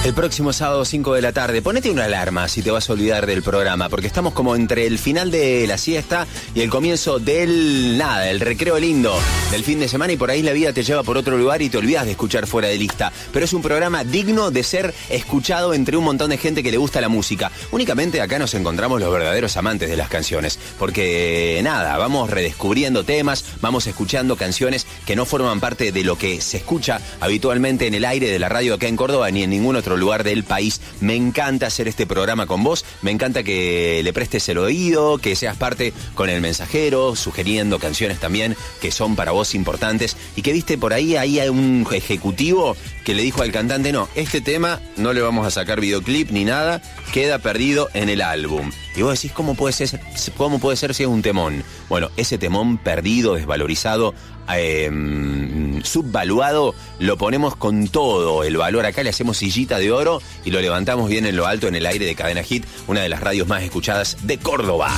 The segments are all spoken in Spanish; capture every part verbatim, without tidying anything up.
El próximo sábado cinco de la tarde, ponete una alarma si te vas a olvidar del programa, porque estamos como entre el final de la siesta y el comienzo del nada, el recreo lindo del fin de semana, y por ahí la vida te lleva por otro lugar y te olvidas de escuchar Fuera de Lista. Pero es un programa digno de ser escuchado entre un montón de gente que le gusta la música. Únicamente acá nos encontramos los verdaderos amantes de las canciones, porque nada, vamos redescubriendo temas, vamos escuchando canciones que no forman parte de lo que se escucha habitualmente en el aire de la radio acá en Córdoba ni en ningún otro lugar del país. Me encanta hacer este programa con vos, me encanta que le prestes el oído, que seas parte con el mensajero, sugiriendo canciones también que son para vos importantes, y que viste por ahí, ahí hay un ejecutivo que le dijo al cantante, no, este tema no le vamos a sacar videoclip ni nada, queda perdido en el álbum. Y vos decís, ¿cómo puede ser, cómo puede ser si es un temón? Bueno, ese temón perdido, desvalorizado, eh, subvaluado, lo ponemos con todo el valor acá, le hacemos sillita de oro y lo levantamos bien en lo alto en el aire de Cadena Hit, una de las radios más escuchadas de Córdoba.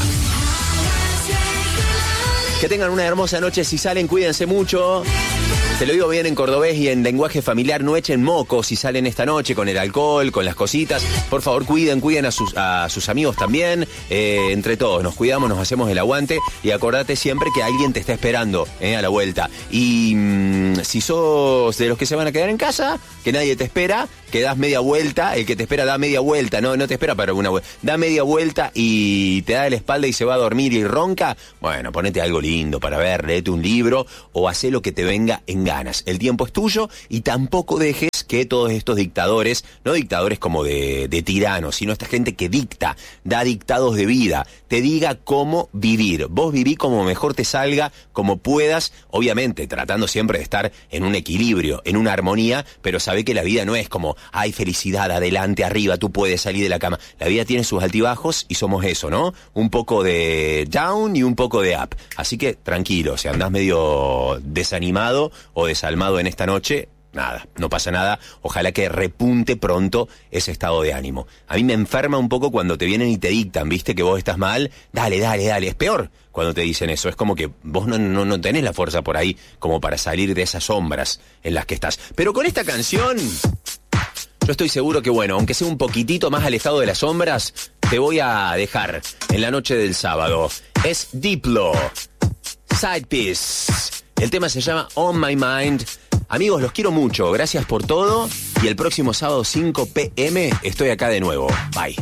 Que tengan una hermosa noche, si salen, cuídense mucho. Te lo digo bien en cordobés y en lenguaje familiar, no echen moco si salen esta noche con el alcohol, con las cositas. Por favor, cuiden, cuiden a sus, a sus amigos también. Eh, entre todos, nos cuidamos, nos hacemos el aguante. Y acordate siempre que alguien te está esperando eh, a la vuelta. Y mmm, si sos de los que se van a quedar en casa, que nadie te espera, que das media vuelta. El que te espera da media vuelta, no, no te espera para una vuelta. Da media vuelta y te da la espalda y se va a dormir y ronca. Bueno, ponete algo lindo para ver, léete un libro o hacé lo que te venga en ganas. El tiempo es tuyo y tampoco dejes que todos estos dictadores, no dictadores como de, de tiranos, sino esta gente que dicta, da dictados de vida, te diga cómo vivir. Vos viví como mejor te salga, como puedas, obviamente tratando siempre de estar en un equilibrio, en una armonía, pero sabé que la vida no es como, hay felicidad, adelante, arriba, tú puedes salir de la cama. La vida tiene sus altibajos y somos eso, ¿no? Un poco de down y un poco de up. Así que tranquilo, si andás medio desanimado o desalmado en esta noche, nada, no pasa nada. Ojalá que repunte pronto ese estado de ánimo. A mí me enferma un poco cuando te vienen y te dictan, ¿viste? Que vos estás mal. Dale, dale, dale. Es peor cuando te dicen eso. Es como que vos no, no, no tenés la fuerza por ahí como para salir de esas sombras en las que estás. Pero con esta canción, yo estoy seguro que, bueno, aunque sea un poquitito más al estado de las sombras, te voy a dejar en la noche del sábado. Es Diplo, Side Piece. El tema se llama On My Mind. Amigos, los quiero mucho. Gracias por todo. Y el próximo sábado cinco pe eme estoy acá de nuevo. Bye.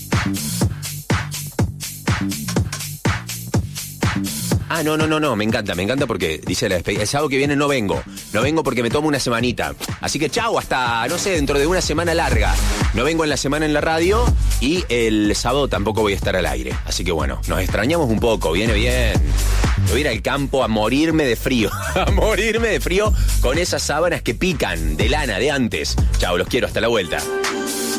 Ah, no, no, no, no, me encanta, me encanta porque dice la despedida. El sábado que viene no vengo. No vengo porque me tomo una semanita. Así que chau, hasta, no sé, dentro de una semana larga. No vengo en la semana en la radio y el sábado tampoco voy a estar al aire. Así que bueno, nos extrañamos un poco, viene bien. Voy a ir al campo a morirme de frío. A morirme de frío con esas sábanas que pican de lana de antes. Chau, los quiero, hasta la vuelta.